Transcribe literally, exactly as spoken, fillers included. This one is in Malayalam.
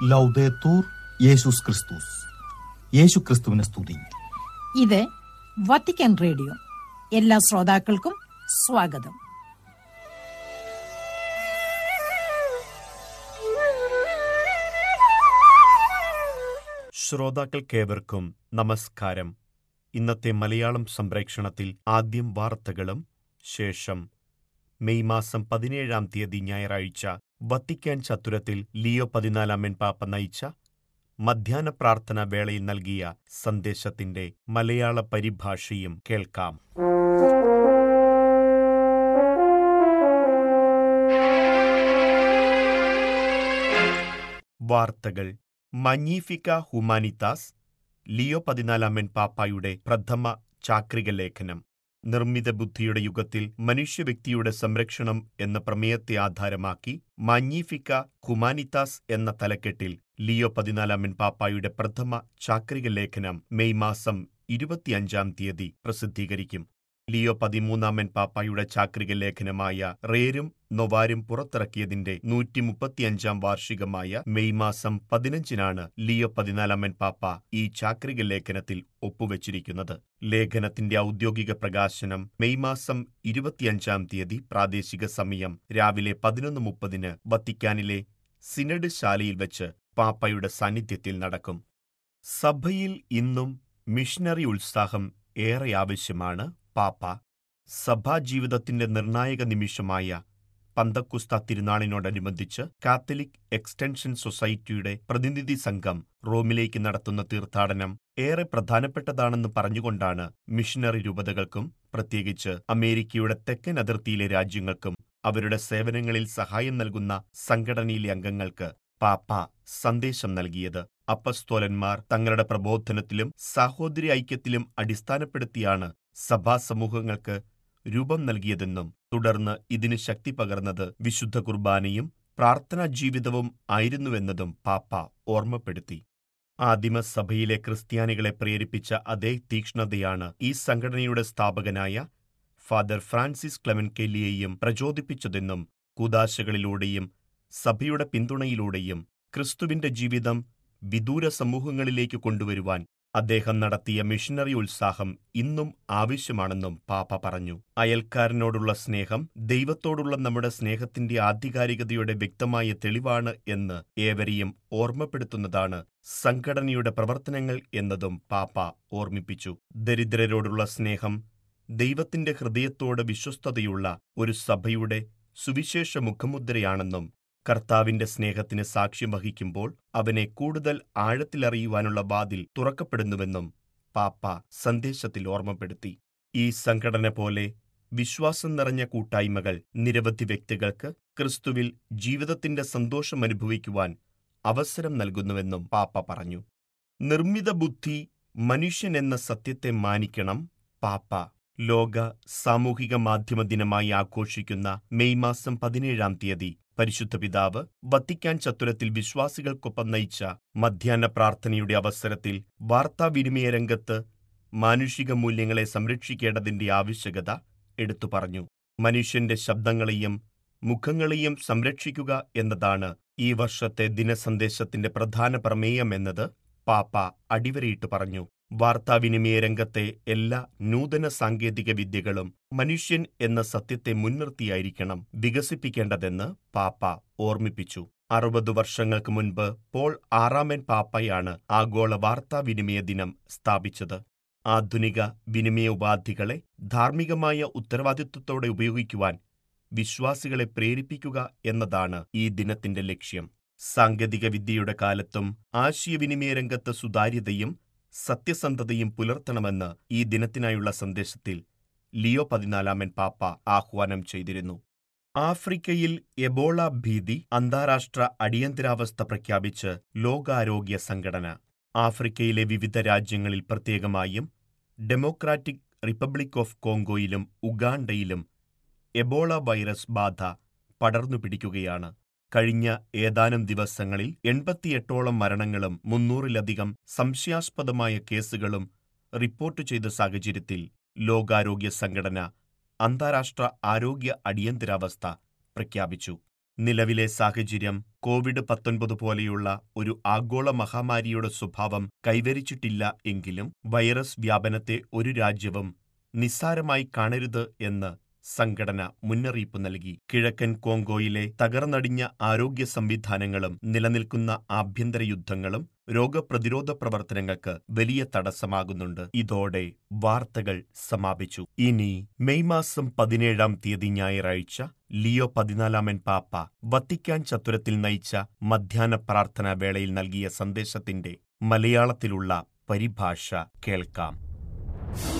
ലൗദേത്തൂർ യേശുസ് ക്രിസ്തുസ്. യേശു ക്രിസ്തുവിനെ സ്തുതി. ഇത് വത്തിക്കാൻ റേഡിയോ. എല്ലാ ശ്രോതാക്കൾക്കും സ്വാഗതം. ശ്രോതാക്കൾക്കേവർക്കും നമസ്കാരം. ഇന്നത്തെ മലയാളം സംപ്രേക്ഷണത്തിൽ ആദ്യം വാർത്തകളും ശേഷം മെയ് മാസം പതിനേഴാം തീയതി ഞായറാഴ്ച വത്തിക്കാൻ ചത്തുരത്തിൽ ലിയോ പതിനാലാമൻ പാപ്പ നയിച്ച മധ്യാഹ്ന പ്രാർത്ഥനാ വേളയിൽ നൽകിയ സന്ദേശത്തിന്റെ മലയാള പരിഭാഷയും കേൾക്കാം. വാർത്തകൾ. മഗ്നിഫിക്ക ഹ്യൂമാനിത്താസ്, ലിയോ പതിനാലാമൻ പാപ്പായുടെ പ്രഥമ ചാക്രിക ലേഖനം. നിർമ്മിത ബുദ്ധിയുടെ യുഗത്തിൽ മനുഷ്യവ്യക്തിയുടെ സംരക്ഷണം എന്ന പ്രമേയത്തെ ആധാരമാക്കി മഗ്നിഫിക്ക ഹ്യൂമാനിത്താസ് എന്ന തലക്കെട്ടിൽ ലിയോ പതിനാലാമൻ പാപ്പായുടെ പ്രഥമ ചാക്രിക ലേഖനം മെയ് മാസം ഇരുപത്തിയഞ്ചാം തീയതി പ്രസിദ്ധീകരിക്കും. ലിയോ പതിമൂന്നാമൻ പാപ്പായുടെ ചാക്രിക ലേഖനമായ റേരും നൊവാരും പുറത്തിറക്കിയതിന്റെ നൂറ്റി മുപ്പത്തിയഞ്ചാം വാർഷികമായ മെയ് മാസം പതിനഞ്ചിനാണ് ലിയോ പതിനാലാമൻ പാപ്പ ഈ ചാക്രിക ലേഖനത്തിൽ ഒപ്പുവച്ചിരിക്കുന്നത്. ലേഖനത്തിന്റെ ഔദ്യോഗിക പ്രകാശനം മെയ് മാസം ഇരുപത്തിയഞ്ചാം തീയതി പ്രാദേശിക സമയം രാവിലെ പതിനൊന്ന് മുപ്പതിന് വത്തിക്കാനിലെ സിനഡ് ശാലയിൽ വെച്ച് പാപ്പയുടെ സാന്നിധ്യത്തിൽ നടക്കും. സഭയിൽ ഇന്നും മിഷനറി ഉത്സാഹം ഏറെ ആവശ്യമാണ്. പാപ്പ സഭാജീവിതത്തിന്റെ നിർണായക നിമിഷമായ പന്തക്കുസ്ത തിരുനാളിനോടനുബന്ധിച്ച് കാത്തലിക് എക്സ്റ്റൻഷൻ സൊസൈറ്റിയുടെ പ്രതിനിധി സംഘം റോമിലേക്ക് നടത്തുന്ന തീർത്ഥാടനം ഏറെ പ്രധാനപ്പെട്ടതാണെന്ന് പറഞ്ഞുകൊണ്ടാണ് മിഷനറി രൂപതകൾക്കും പ്രത്യേകിച്ച് അമേരിക്കയുടെ തെക്കൻ അതിർത്തിയിലെ രാജ്യങ്ങൾക്കും അവരുടെ സേവനങ്ങളിൽ സഹായം നൽകുന്ന സംഘടനയിലെ അംഗങ്ങൾക്ക് പാപ്പ സന്ദേശം നൽകിയത്. അപ്പസ്തോലന്മാർ തങ്ങളുടെ പ്രബോധനത്തിലും സാഹോദര്യ ഐക്യത്തിലും അടിസ്ഥാനപ്പെടുത്തിയാണ് സഭാസമൂഹങ്ങൾക്ക് രൂപം നൽകിയതെന്നും തുടർന്ന് ഇതിന് ശക്തി പകർന്നത് വിശുദ്ധ കുർബാനയും പ്രാർത്ഥനാ ജീവിതവും ആയിരുന്നുവെന്നതും പാപ്പ ഓർമ്മപ്പെടുത്തി. ആദിമസഭയിലെ ക്രിസ്ത്യാനികളെ പ്രേരിപ്പിച്ച അതേ തീക്ഷ്ണതയാണ് ഈ സംഘടനയുടെ സ്ഥാപകനായ ഫാദർ ഫ്രാൻസിസ് ക്ലെമന്റ് കെല്ലിയെയും പ്രചോദിപ്പിച്ചതെന്നും കൂദാശകളിലൂടെയും സഭയുടെ പിന്തുണയിലൂടെയും ക്രിസ്തുവിന്റെ ജീവിതം വിദൂര സമൂഹങ്ങളിലേക്ക് കൊണ്ടുവരുവാൻ അദ്ദേഹം നടത്തിയ മിഷനറി ഉത്സാഹം ഇന്നും ആവശ്യമാണെന്നും പാപ്പ പറഞ്ഞു. അയൽക്കാരനോടുള്ള സ്നേഹം ദൈവത്തോടുള്ള നമ്മുടെ സ്നേഹത്തിന്റെ ആധികാരികതയുടെ വ്യക്തമായ തെളിവാണ് എന്ന് ഏവരെയും ഓർമ്മപ്പെടുത്തുന്നതാണ് സംഘടനയുടെ പ്രവർത്തനങ്ങൾ എന്നതും പാപ്പ ഓർമ്മിപ്പിച്ചു. ദരിദ്രരോടുള്ള സ്നേഹം ദൈവത്തിന്റെ ഹൃദയത്തോട് വിശ്വസ്തതയുള്ള ഒരു സഭയുടെ സുവിശേഷ മുഖമുദ്രയാണെന്നും കർത്താവിന്റെ സ്നേഹത്തിന് സാക്ഷ്യം വഹിക്കുമ്പോൾ അവനെ കൂടുതൽ ആഴത്തിലറിയുവാനുള്ള വാതിൽ തുറക്കപ്പെടുന്നുവെന്നും പാപ്പ സന്ദേശത്തിൽ ഓർമ്മപ്പെടുത്തി. ഈ സംഘടന പോലെ വിശ്വാസം നിറഞ്ഞ കൂട്ടായ്മകൾ നിരവധി വ്യക്തികൾക്ക് ക്രിസ്തുവിൽ ജീവിതത്തിന്റെ സന്തോഷം അനുഭവിക്കുവാൻ അവസരം നൽകുന്നുവെന്നും പാപ്പ പറഞ്ഞു. നിർമ്മിത ബുദ്ധി മനുഷ്യൻ എന്ന സത്യത്തെ മാനിക്കണം. പാപ്പ ലോക സാമൂഹിക മാധ്യമ ദിനമായി ആഘോഷിക്കുന്ന മെയ് മാസം പതിനേഴാം തീയതി പരിശുദ്ധ പിതാവ് വത്തിക്കാൻ ചത്തുരത്തിൽ വിശ്വാസികൾക്കൊപ്പം നയിച്ച മധ്യാഹ്ന പ്രാർത്ഥനയുടെ അവസരത്തിൽ വാർത്താവിനിമയ രംഗത്ത് മാനുഷിക മൂല്യങ്ങളെ സംരക്ഷിക്കേണ്ടതിന്റെ ആവശ്യകത എടുത്തു പറഞ്ഞു. മനുഷ്യന്റെ ശബ്ദങ്ങളെയും മുഖങ്ങളെയും സംരക്ഷിക്കുക എന്നതാണ് ഈ വർഷത്തെ ദിനസന്ദേശത്തിന്റെ പ്രധാന പ്രമേയമെന്നത് പാപ്പ അടിവരയിട്ട് പറഞ്ഞു. വാർത്താവിനിമയ രംഗത്തെ എല്ലാ നൂതന സാങ്കേതിക വിദ്യകളും മനുഷ്യൻ എന്ന സത്യത്തെ മുൻനിർത്തിയായിരിക്കണം വികസിപ്പിക്കേണ്ടതെന്ന് പാപ്പ ഓർമ്മിപ്പിച്ചു. അറുപത് വർഷങ്ങൾക്ക് മുൻപ് പോൾ ആറാമൻ പാപ്പയാണ് ആഗോള വാർത്താവിനിമയ ദിനം സ്ഥാപിച്ചത്. ആധുനിക വിനിമയ ഉപാധികളെ ധാർമ്മികമായ ഉത്തരവാദിത്വത്തോടെ ഉപയോഗിക്കുവാൻ വിശ്വാസികളെ പ്രേരിപ്പിക്കുക എന്നതാണ് ഈ ദിനത്തിന്റെ ലക്ഷ്യം. സാങ്കേതിക വിദ്യയുടെ കാലത്തും ആശയവിനിമയ രംഗത്ത് സുതാര്യതയും സത്യസന്ധതയും പുലർത്തണമെന്ന് ഈ ദിനത്തിനായുള്ള സന്ദേശത്തിൽ ലിയോ പതിനാലാമൻ പാപ്പ ആഹ്വാനം ചെയ്തിരുന്നു. ആഫ്രിക്കയിൽ എബോള ഭീതി അന്താരാഷ്ട്ര അടിയന്തരാവസ്ഥ പ്രഖ്യാപിച്ച് ലോകാരോഗ്യ സംഘടന. ആഫ്രിക്കയിലെ വിവിധ രാജ്യങ്ങളിൽ പ്രത്യേകമായും democratic republic of കോങ്കോയിലും ഉഗാണ്ടയിലും Ebola virus ബാധ പടർന്നു പിടിക്കുകയാണ്. കഴിഞ്ഞ ഏതാനും ദിവസങ്ങളിൽ എൺപത്തിയെട്ടോളം മരണങ്ങളും മുന്നൂറിലധികം സംശയാസ്പദമായ കേസുകളും റിപ്പോർട്ട് ചെയ്ത സാഹചര്യത്തിൽ ലോകാരോഗ്യ സംഘടന അന്താരാഷ്ട്ര ആരോഗ്യ അടിയന്തരാവസ്ഥ പ്രഖ്യാപിച്ചു. നിലവിലെ സാഹചര്യം കോവിഡ് പത്തൊൻപത് പോലെയുള്ള ഒരു ആഗോള മഹാമാരിയുടെ സ്വഭാവം കൈവരിച്ചിട്ടില്ല എങ്കിലും വൈറസ് വ്യാപനത്തെ ഒരു രാജ്യവും നിസ്സാരമായി കാണരുത് എന്ന് സംഘടന മുന്നറിയിപ്പ് നൽകി. കിഴക്കൻ കോങ്കോയിലെ തകർന്നടിഞ്ഞ ആരോഗ്യ സംവിധാനങ്ങളും നിലനിൽക്കുന്ന ആഭ്യന്തര യുദ്ധങ്ങളും രോഗപ്രതിരോധ പ്രവർത്തനങ്ങൾക്ക് വലിയ തടസ്സമാകുന്നുണ്ട്. ഇതോടെ വാർത്തകൾ സമാപിച്ചു. ഇനി മെയ് മാസം പതിനേഴാം തീയതി ഞായറാഴ്ച ലിയോ പതിനാലാമൻ പാപ്പ വത്തിക്കാൻ ചത്തുരത്തിൽ നയിച്ച മധ്യാഹ്ന പ്രാർത്ഥനാ വേളയിൽ നൽകിയ സന്ദേശത്തിന്റെ മലയാളത്തിലുള്ള പരിഭാഷ കേൾക്കാം.